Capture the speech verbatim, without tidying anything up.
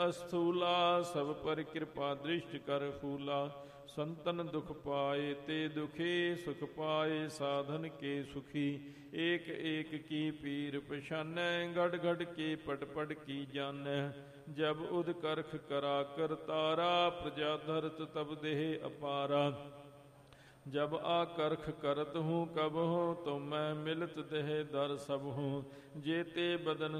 ਅਸਥੂਲਾ ਸਭ ਪਰ ਕਿਰਪਾ ਦ੍ਰਿਸ਼ਟ ਕਰ ਫੂਲਾ। ਸੰਤਨ ਦੁਖ ਪਾਏ ਤੇ ਦੁਖੀ, ਸੁਖ ਪਾਏ ਸਾਧਨ ਕੇ ਸੁਖੀ। ਏਕ ਏਕ ਕੀ ਪੀਰ ਪਛਾਨੈ, ਗੜ ਗੜ ਕੇ ਪਟ ਪਟ ਕੀ ਜਾਣੈ। ਜਬ ਉਦ ਕਰਖ ਕਰਾ ਕਰਤਾਰਾ, ਪ੍ਰਜਾ ਧਰਤ ਤਬ ਦੇਹ ਅਪਾਰਾ। जब आकर्ख करत हूँ कब हूँ, तो मैं मिलत देह दर सब हूँ। जेते बदन